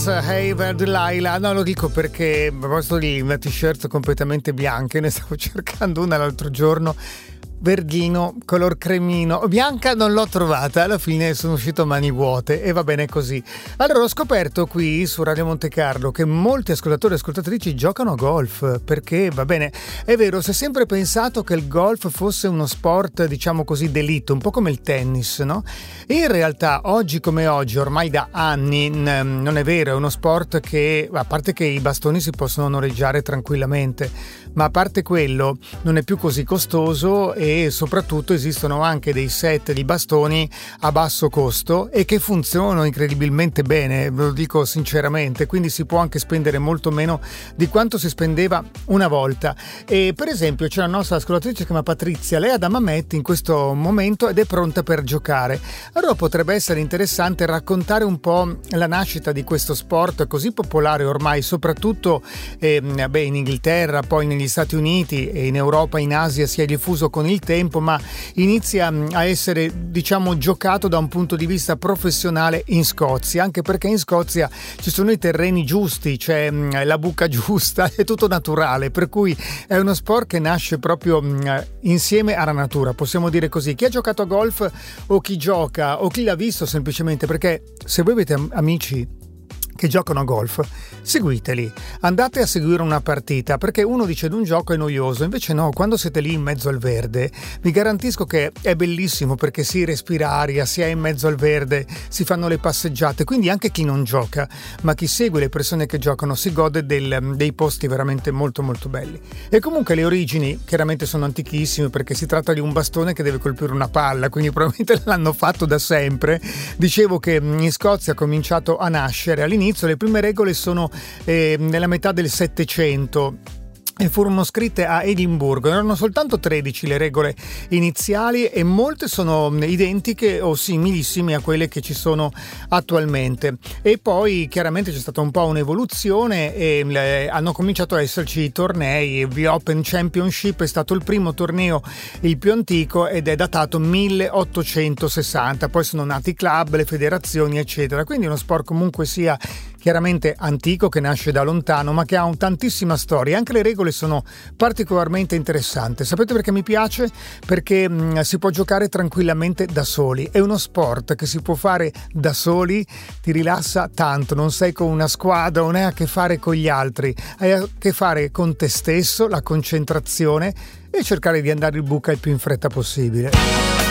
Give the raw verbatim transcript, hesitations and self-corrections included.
Beatles, Hey Where Delilah. No, lo dico perché a proposito di una t-shirt completamente bianca, ne stavo cercando una l'altro giorno, verdino, color cremino, bianca non l'ho trovata, alla fine sono uscito a mani vuote e va bene così. Allora ho scoperto qui su Radio Monte Carlo che molti ascoltatori e ascoltatrici giocano a golf, perché va bene, è vero, si è sempre pensato che il golf fosse uno sport, diciamo così, d'élite, un po' come il tennis, no? E in realtà oggi come oggi, ormai da anni, non è vero, è uno sport che, a parte che i bastoni si possono noleggiare tranquillamente, ma a parte quello non è più così costoso e soprattutto esistono anche dei set di bastoni a basso costo e che funzionano incredibilmente bene, ve lo dico sinceramente, quindi si può anche spendere molto meno di quanto si spendeva una volta. E per esempio c'è la nostra ascoltatrice che si chiama Patrizia, lei ha da Mametti in questo momento ed è pronta per giocare. Allora potrebbe essere interessante raccontare un po' la nascita di questo sport così popolare ormai, soprattutto eh, beh, in Inghilterra, poi negli Stati Uniti e in Europa, in Asia si è diffuso con il tempo, ma inizia a essere, diciamo, giocato da un punto di vista professionale in Scozia, anche perché in Scozia ci sono i terreni giusti, c'è la buca giusta, è tutto naturale, per cui è uno sport che nasce proprio insieme alla natura, possiamo dire così. Chi ha giocato a golf o chi gioca o chi l'ha visto semplicemente, perché se voi avete amici che giocano a golf, seguiteli, andate a seguire una partita, perché uno dice di un gioco è noioso, invece no, quando siete lì in mezzo al verde vi garantisco che è bellissimo, perché si respira aria, si è in mezzo al verde, si fanno le passeggiate, quindi anche chi non gioca, ma chi segue le persone che giocano si gode del, dei posti veramente molto molto belli. E comunque le origini chiaramente sono antichissime, perché si tratta di un bastone che deve colpire una palla, quindi probabilmente l'hanno fatto da sempre. Dicevo che in Scozia ha cominciato a nascere all'inizio. Le prime regole sono eh, nella metà del Settecento e furono scritte a Edimburgo. Erano soltanto tredici le regole iniziali e molte sono identiche o similissime a quelle che ci sono attualmente. E poi chiaramente c'è stata un po' un'evoluzione e eh, hanno cominciato a esserci i tornei. The Open Championship è stato il primo torneo, il più antico, ed è datato milleottocentosessanta. Poi sono nati i club, le federazioni, eccetera. Quindi uno sport comunque sia chiaramente antico, che nasce da lontano, ma che ha un tantissima storia. Anche le regole sono particolarmente interessanti. Sapete perché mi piace? Perché mh, si può giocare tranquillamente da soli. È uno sport che si può fare da soli, ti rilassa tanto, non sei con una squadra, non hai a che fare con gli altri, hai a che fare con te stesso, la concentrazione e cercare di andare in buca il più in fretta possibile.